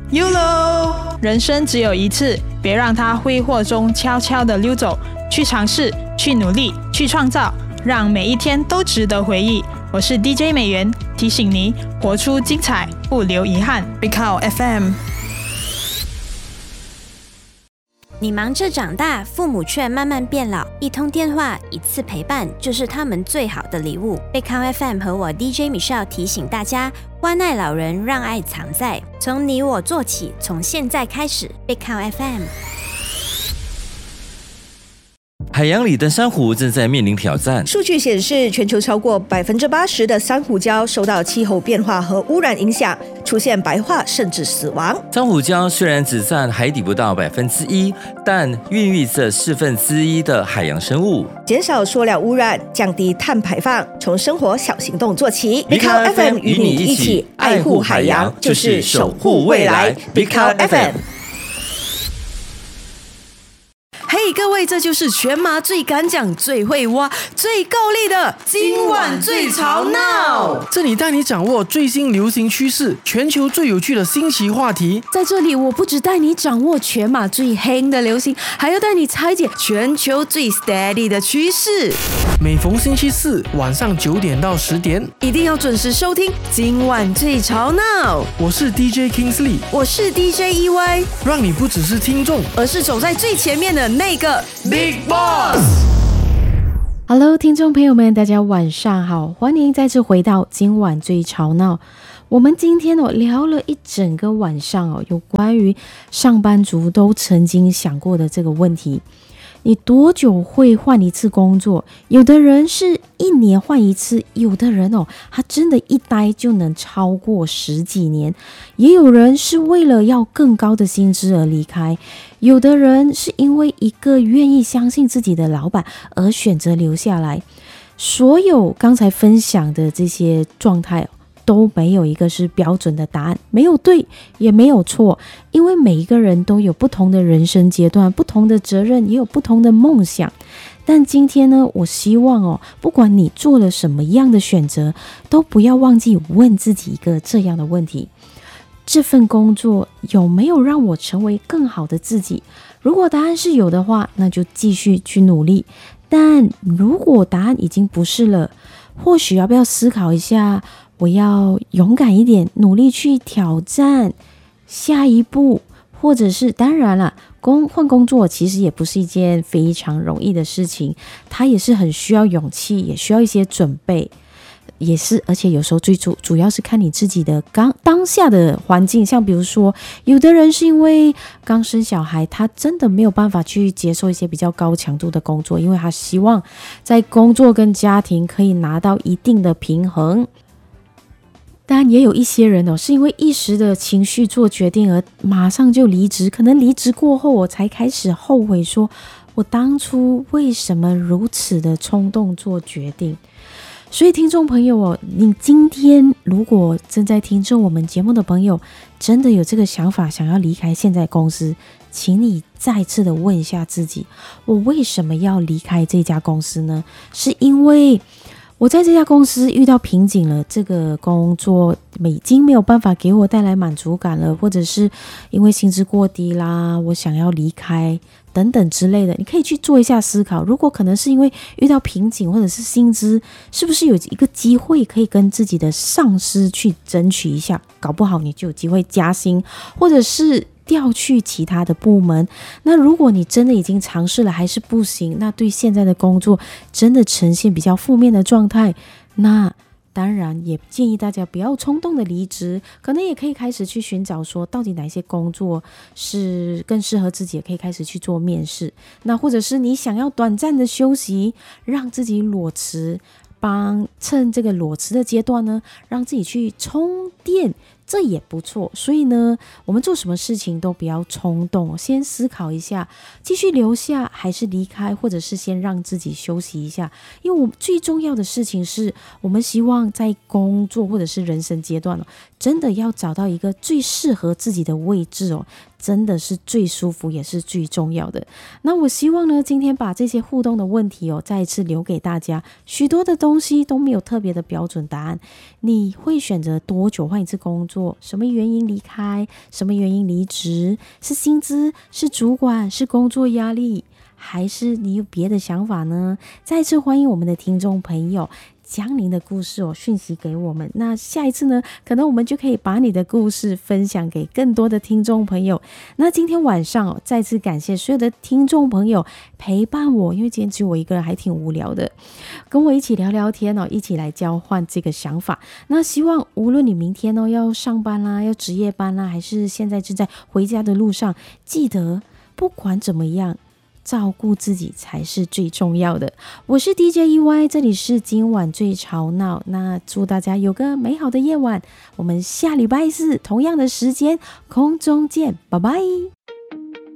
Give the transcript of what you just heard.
YOLO， 人生只有一次，别让它挥霍中悄悄地溜走。去尝试，去努力，去创造，让每一天都值得回忆。我是 DJ 美元，提醒你活出精彩，不留遗憾。Big Cow FM。 你忙着长大，父母却慢慢变老，一通电话，一次陪伴，就是他们最好的礼物。贝康 FM 和我 DJ Michelle 提醒大家，关爱老人，让爱藏在，从你我做起，从现在开始。贝康 FM。 海洋里的珊瑚正在面临挑战。 数据显示，全球超过80%的珊瑚礁受到气候变化和污染影响，出现白化甚至死亡。 珊瑚礁虽然只占海底不到1%，但孕育着1/4的海洋生物。 减少塑料污染，降低碳排放，从生活小行动做起。 Big Cow FM 与你一起爱护海洋，就是守护未来。Big Cow FM。 嘿，各位，这就是全马最敢讲、最会挖、最够力的今晚最吵闹。 这里带你掌握最新流行趋势，全球最有趣的新奇话题。 在这里，我不只带你掌握全马最黑的流行，还要带你拆解全球最 steady 的趋势。 每逢星期四晚上9点到10点， 一定要准时收听今晚最吵闹。 我是 DJ Kingsley， 我是 DJ EY， 让你不只是听众， 而是走在最前面的那个 Big Boss。 Hello， 听众朋友们，大家晚上好，欢迎再次回到今晚最吵闹。我们今天聊了一整个晚上有关于上班族都曾经想过的这个问题。你多久会换一次工作？有的人是1年换一次，有的人他真的一待就能超过10几年，也有人是为了要更高的薪资而离开，有的人是因为一个愿意相信自己的老板而选择留下来。所有刚才分享的这些状态都没有一个是标准的答案，没有对也没有错，因为每一个人都有不同的人生阶段，不同的责任，也有不同的梦想。但今天呢，我希望不管你做了什么样的选择，都不要忘记问自己一个这样的问题：这份工作有没有让我成为更好的自己？如果答案是有的话，那就继续去努力。但如果答案已经不是了，或许要不要思考一下，我要勇敢一点，努力去挑战下一步，或者是当然了，换工作其实也不是一件非常容易的事情，它也是很需要勇气，也需要一些准备，也是，而且有时候最主要是看你自己的当下的环境。像比如说，有的人是因为刚生小孩，他真的没有办法去接受一些比较高强度的工作，因为他希望在工作跟家庭可以拿到一定的平衡。当然也有一些人是因为一时的情绪做决定而马上就离职，可能离职过后我才开始后悔，说我当初为什么如此的冲动做决定。所以听众朋友你今天如果正在听着我们节目的朋友，真的有这个想法想要离开现在公司，请你再次的问一下自己，我为什么要离开这家公司呢？是因为我在这家公司遇到瓶颈了，这个工作已经没有办法给我带来满足感了，或者是因为薪资过低啦，我想要离开等等之类的。你可以去做一下思考，如果可能是因为遇到瓶颈或者是薪资，是不是有一个机会可以跟自己的上司去争取一下，搞不好你就有机会加薪，或者是调去其他的部门。那如果你真的已经尝试了还是不行，那对现在的工作真的呈现比较负面的状态，那当然也建议大家不要冲动的离职，可能也可以开始去寻找说到底哪些工作是更适合自己，也可以开始去做面试。那或者是你想要短暂的休息，让自己裸辞，趁这个裸辞的阶段呢，让自己去充电，这也不错。所以呢，我们做什么事情都不要冲动，先思考一下，继续留下还是离开，或者是先让自己休息一下。因为我们最重要的事情是，我们希望在工作或者是人生阶段真的要找到一个最适合自己的位置真的是最舒服也是最重要的。那我希望呢，今天把这些互动的问题再一次留给大家。许多的东西都没有特别的标准答案，你会选择多久换一次工作？什么原因离开？什么原因离职？是薪资？是主管？是工作压力？还是你有别的想法呢？再次欢迎我们的听众朋友将您的故事讯息给我们。那下一次呢，可能我们就可以把你的故事分享给更多的听众朋友。那今天晚上再次感谢所有的听众朋友陪伴我，因为今天只有我一个人还挺无聊的，跟我一起聊聊天一起来交换这个想法。那希望无论你明天要上班啦，要值夜班啦，还是现在正在回家的路上，记得不管怎么样，照顾自己才是最重要的。我是 DJ EY， 这里是今晚最吵闹。那祝大家有个美好的夜晚，我们下礼拜四同样的时间空中见，拜拜。